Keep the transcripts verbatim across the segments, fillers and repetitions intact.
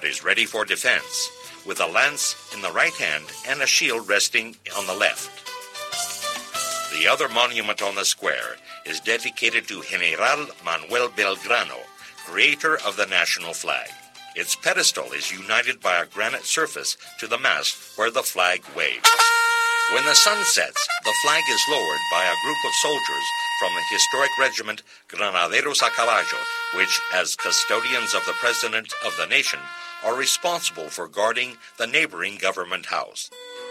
is ready for defense, with a lance in the right hand and a shield resting on the left. The other monument on the square is dedicated to General Manuel Belgrano, creator of the national flag. Its pedestal is united by a granite surface to the mast where the flag waves. When the sun sets, the flag is lowered by a group of soldiers from the historic regiment Granaderos a Caballo, which, as custodians of the President of the nation, are responsible for guarding the neighboring government house.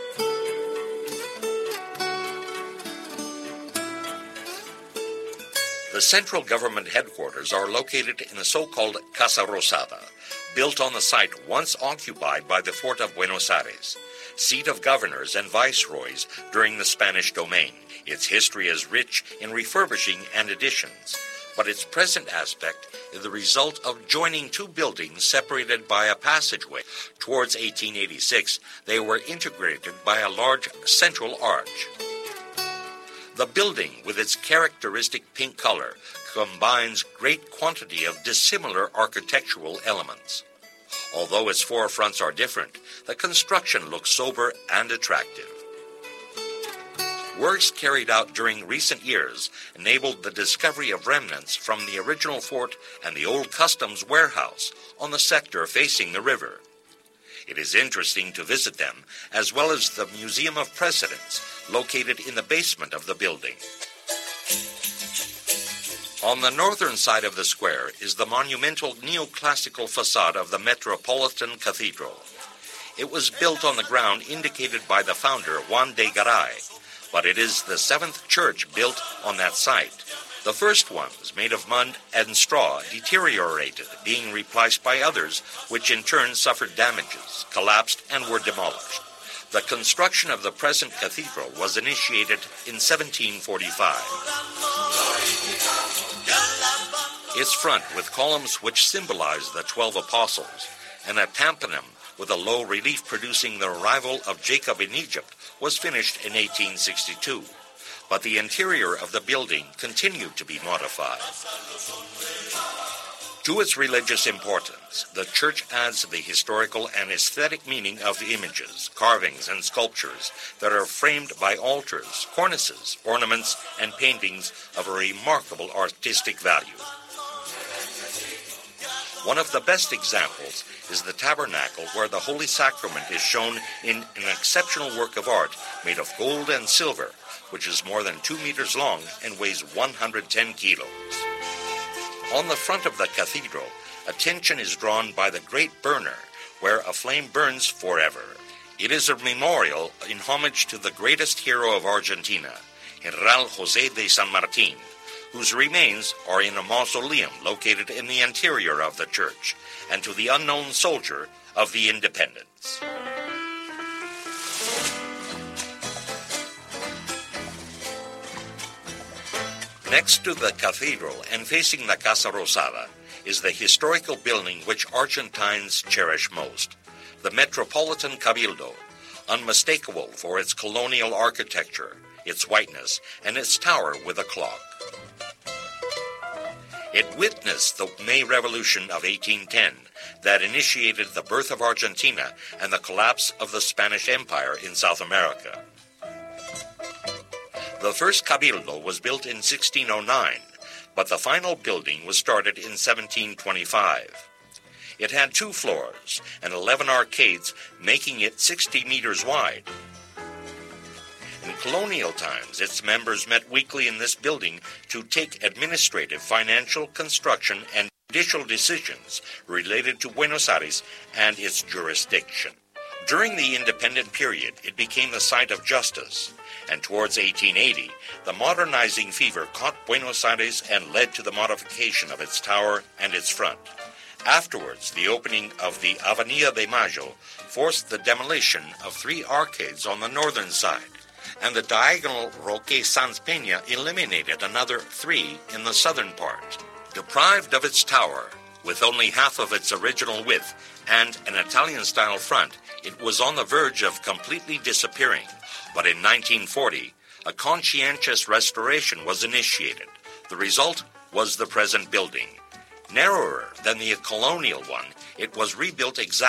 The central government headquarters are located in the so-called Casa Rosada, built on the site once occupied by the Fort of Buenos Aires, seat of governors and viceroys during the Spanish domain. Its history is rich in refurbishing and additions, but its present aspect is the result of joining two buildings separated by a passageway. Towards eighteen eighty-six, they were integrated by a large central arch. The building, with its characteristic pink color, combines great quantity of dissimilar architectural elements. Although its four fronts are different, the construction looks sober and attractive. Works carried out during recent years enabled the discovery of remnants from the original fort and the old customs warehouse on the sector facing the river. It is interesting to visit them, as well as the Museum of Presidents, located in the basement of the building. On the northern side of the square is the monumental neoclassical facade of the Metropolitan Cathedral. It was built on the ground indicated by the founder, Juan de Garay, but it is the seventh church built on that site. The first ones, made of mud and straw, deteriorated, being replaced by others, which in turn suffered damages, collapsed, and were demolished. The construction of the present cathedral was initiated in seventeen forty-five. Its front, with columns which symbolize the twelve apostles, and a tympanum with a low relief producing the arrival of Jacob in Egypt, was finished in eighteen sixty-two. But the interior of the building continued to be modified. To its religious importance, the church adds the historical and aesthetic meaning of the images, carvings, and sculptures that are framed by altars, cornices, ornaments, and paintings of a remarkable artistic value. One of the best examples is the tabernacle, where the Holy Sacrament is shown in an exceptional work of art made of gold and silver, which is more than two meters long and weighs one hundred ten kilos. On the front of the cathedral, attention is drawn by the great burner, where a flame burns forever. It is a memorial in homage to the greatest hero of Argentina, General José de San Martín, whose remains are in a mausoleum located in the interior of the church, and to the unknown soldier of the independence. Next to the cathedral and facing the Casa Rosada is the historical building which Argentines cherish most, the Metropolitan Cabildo, unmistakable for its colonial architecture, its whiteness, and its tower with a clock. It witnessed the May Revolution of eighteen ten that initiated the birth of Argentina and the collapse of the Spanish Empire in South America. The first Cabildo was built in sixteen oh nine, but the final building was started in seventeen twenty-five. It had two floors and eleven arcades, making it sixty meters wide. In colonial times, its members met weekly in this building to take administrative, financial, construction, and judicial decisions related to Buenos Aires and its jurisdiction. During the independent period, it became the site of justice, and towards eighteen eighty, the modernizing fever caught Buenos Aires and led to the modification of its tower and its front. Afterwards, the opening of the Avenida de Mayo forced the demolition of three arcades on the northern side, and the diagonal Roque Sans Peña eliminated another three in the southern part. Deprived of its tower, with only half of its original width and an Italian-style front, it was on the verge of completely disappearing. But in nineteen forty, a conscientious restoration was initiated. The result was the present building. Narrower than the colonial one, It was rebuilt exactly